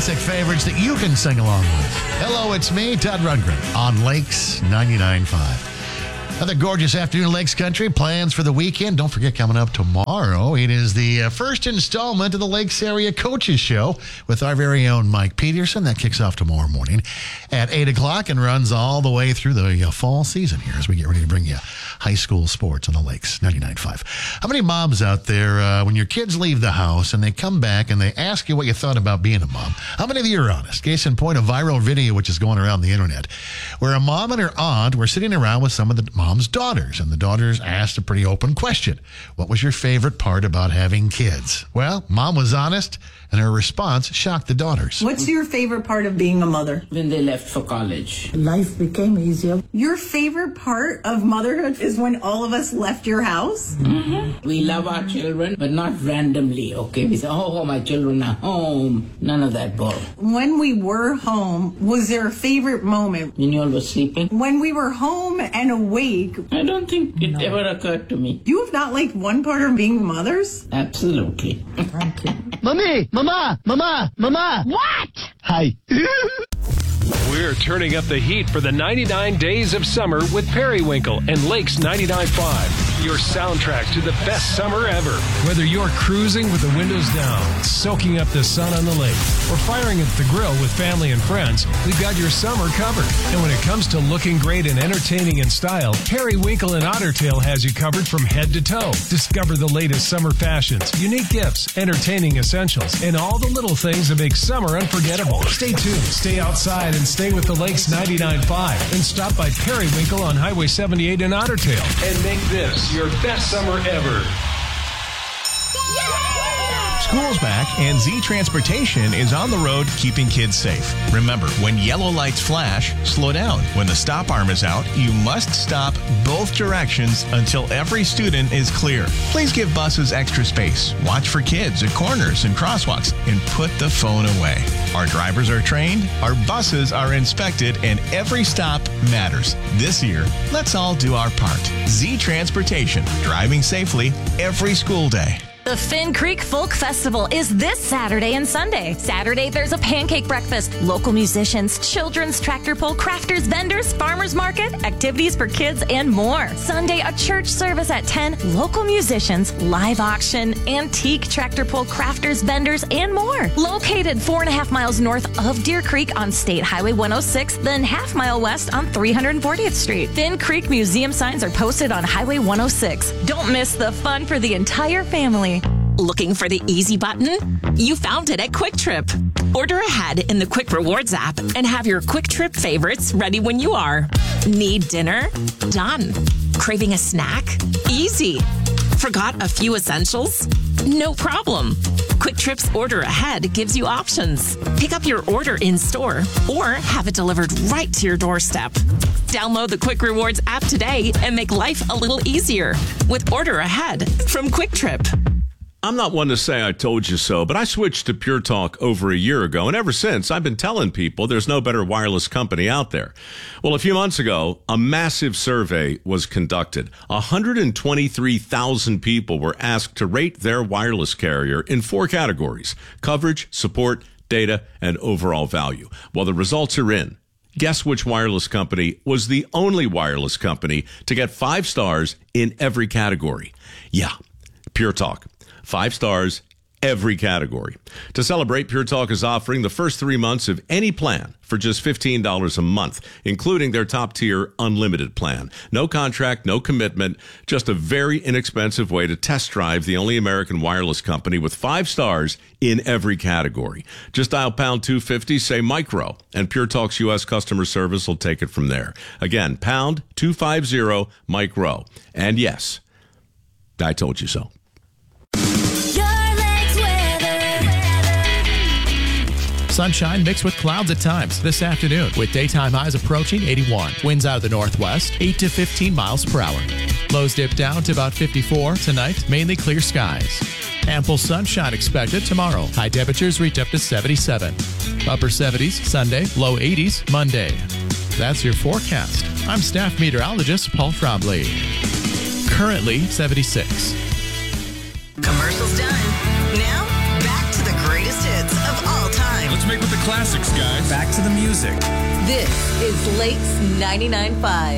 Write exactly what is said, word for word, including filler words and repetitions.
classic favorites that you can sing along with. Hello, it's me, Todd Rundgren, on Lakes ninety-nine point five. Another gorgeous afternoon, Lakes Country. Plans for the weekend. Don't forget, coming up tomorrow, it is the uh, first installment of the Lakes Area Coaches Show with our very own Mike Peterson. That kicks off tomorrow morning at eight o'clock and runs all the way through the uh, fall season here as we get ready to bring you high school sports on the Lakes ninety-nine point five. How many moms out there, uh, when your kids leave the house and they come back and they ask you what you thought about being a mom, how many of you are honest? Case in point, a viral video which is going around the internet where a mom and her aunt were sitting around with some of the mom's daughters, and the daughters asked a pretty open question. What was your favorite part about having kids? Well, mom was honest, and her response shocked the daughters. What's your favorite part of being a mother? When they left for college. Life became easier. Your favorite part of motherhood is when all of us left your house? Mm-hmm. We love our children, but not randomly, okay? We say, oh, my children are home. None of that bull. When we were home, was there a favorite moment? When you all were sleeping? When we were home and awake. I don't think it no. ever occurred to me. You have not liked one part of being mothers? Absolutely. Thank you. Mommy! Mama! Mama! Mama! What? Hi. We're turning up the heat for the ninety-nine days of summer with Periwinkle and Lakes ninety-nine point five. Your soundtrack to the best summer ever. Whether you're cruising with the windows down, soaking up the sun on the lake, or firing at the grill with family and friends, we've got your summer covered. And when it comes to looking great and entertaining in style, Periwinkle and Ottertail has you covered from head to toe. Discover the latest summer fashions, unique gifts, entertaining essentials, and all the little things that make summer unforgettable. Stay tuned, stay outside, and stay with the Lakes ninety-nine point five. And stop by Periwinkle on Highway seventy-eight in Ottertail. And make this your best summer ever. School's back, and Z Transportation is on the road keeping kids safe. Remember, when yellow lights flash, slow down. When the stop arm is out, you must stop both directions until every student is clear. Please give buses extra space. Watch for kids at corners and crosswalks, and put the phone away. Our drivers are trained, our buses are inspected, and every stop matters. This year, let's all do our part. Z Transportation, driving safely every school day. The Finn Creek Folk Festival is this Saturday and Sunday. Saturday, there's a pancake breakfast, local musicians, children's tractor pull, crafters, vendors, farmers market, activities for kids, and more. Sunday, a church service at ten, local musicians, live auction, antique tractor pull, crafters, vendors, and more. Located four and a half miles north of Deer Creek on State Highway one oh six, then half mile west on three hundred fortieth Street. Finn Creek Museum signs are posted on Highway one oh six. Don't miss the fun for the entire family. Looking for the easy button? You found it at Quick Trip. Order ahead in the Quick Rewards app and have your Quick Trip favorites ready when you are. Need dinner? Done. Craving a snack? Easy. Forgot a few essentials? No problem. Quick Trip's Order Ahead gives you options. Pick up your order in store or have it delivered right to your doorstep. Download the Quick Rewards app today and make life a little easier with Order Ahead from Quick Trip. I'm not one to say I told you so, but I switched to Pure Talk over a year ago, and ever since, I've been telling people there's no better wireless company out there. Well, a few months ago, a massive survey was conducted. one hundred twenty-three thousand people were asked to rate their wireless carrier in four categories: coverage, support, data, and overall value. Well, the results are in. Guess which wireless company was the only wireless company to get five stars in every category? Yeah, Pure Talk. Five stars, every category. To celebrate, Pure Talk is offering the first three months of any plan for just fifteen dollars a month, including their top-tier unlimited plan. No contract, no commitment, just a very inexpensive way to test drive the only American wireless company with five stars in every category. Just dial pound two fifty, say micro, and Pure Talk's U S customer service will take it from there. Again, pound two fifty, micro. And yes, I told you so. Sunshine mixed with clouds at times this afternoon with daytime highs approaching eighty-one. Winds out of the northwest, eight to fifteen miles per hour. Lows dip down to about fifty-four tonight, mainly clear skies. Ample sunshine expected tomorrow. High temperatures reach up to seventy-seven. Upper seventies Sunday, low eighties Monday. That's your forecast. I'm staff meteorologist Paul Trombley. Currently seventy-six. Commercials done. Now, back to the greatest hits of all time. Let's make with the guys. Back to the music. This is Lakes ninety-nine point five.